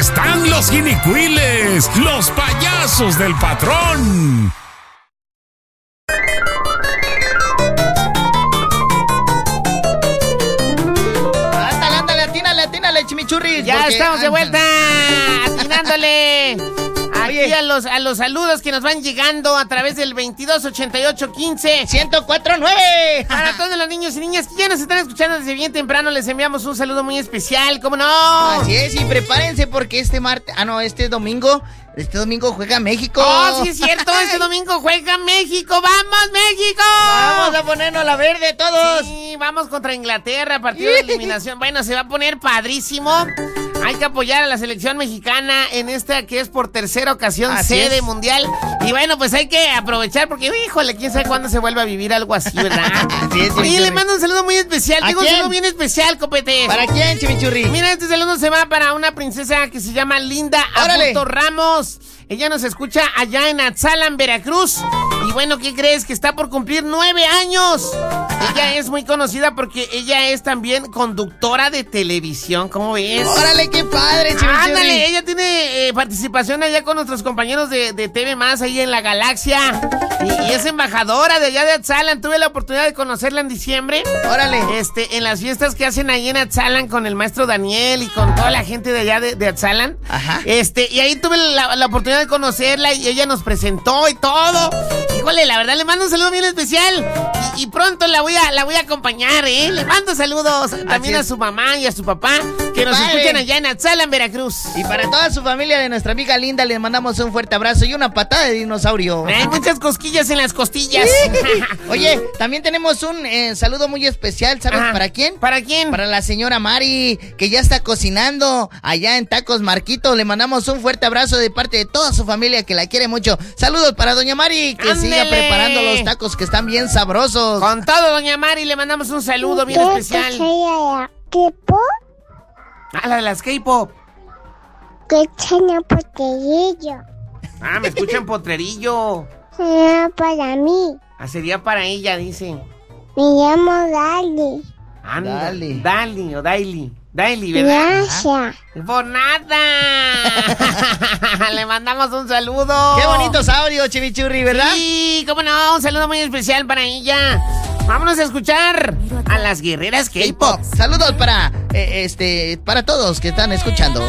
están los jinicuiles, los payasos del patrón. Atínale, chimichurri. Ya estamos de vuelta, atinándole. Aquí a los saludos que nos van llegando a través del 228815 1049. Para todos los niños y niñas que ya nos están escuchando desde bien temprano, les enviamos un saludo muy especial, ¿cómo no? Así es, y prepárense porque este domingo juega México. Oh, sí es cierto, este domingo juega México. ¡Vamos, México! Vamos a ponernos la verde todos. Sí, vamos contra Inglaterra, partido de eliminación. Bueno, se va a poner padrísimo. Hay que apoyar a la selección mexicana en esta que es por tercera ocasión sede mundial. Y bueno, pues hay que aprovechar porque, híjole, quién sabe cuándo se vuelve a vivir algo así, ¿verdad? Así es, Oye, le mando un saludo muy especial. Tengo un saludo bien especial, copete. ¿Para quién, chimichurri? Mira, este saludo se va para una princesa que se llama Linda Aburto Ramos. Ella nos escucha allá en Atzalan, Veracruz. Y bueno, ¿qué crees? Que está por cumplir 9 años. Ella es muy conocida porque ella es también conductora de televisión. ¿Cómo ves? ¡Órale, qué padre, chimichurri! Ándale, ella tiene participación allá con nuestros compañeros de TV Más ahí en la galaxia. Y es embajadora de allá de Atzalan. Tuve la oportunidad de conocerla en diciembre. ¡Órale! En las fiestas que hacen ahí en Atzalan con el maestro Daniel y con toda la gente de allá de Atzalan. Ajá. Y ahí tuve la oportunidad de conocerla y ella nos presentó y todo. Híjole, la verdad le mando un saludo bien especial y pronto la voy a acompañar, Le mando saludos también a su mamá y a su papá que nos escuchan allá en Atzalan, Veracruz. Y para toda su familia de nuestra amiga Linda les mandamos un fuerte abrazo y una patada de dinosaurio. Hay muchas cosquillas en las costillas. Oye, también tenemos un saludo muy especial, ¿sabes para quién? ¿Para quién? Para la señora Mari, que ya está cocinando allá en Tacos Marquito. Le mandamos un fuerte abrazo de parte de toda su familia que la quiere mucho. Saludos para doña Mari, que siga preparando los tacos que están bien sabrosos. Con todo, doña Mari, le mandamos un saludo bien especial. ¿K-pop? La de las K-pop. Que echan potrerillo. Me escuchan potrerillo. Sería para mí. Sería para ella, dicen. Me llamo Dali. Dali o Daily. Daily, ¿verdad? Gracias. Por nada. Le mandamos un saludo. Qué bonitos audios, chimichurri, ¿verdad? Sí, cómo no, un saludo muy especial para ella. Vámonos a escuchar a las guerreras K-pop. Saludos para todos que están escuchando.